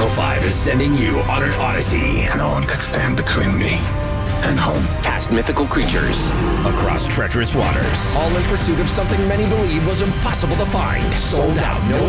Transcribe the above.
105 is sending you on an odyssey. No one could stand between me and home. Past mythical creatures, across treacherous waters, all in pursuit of something many believe was impossible to find. Sold out, no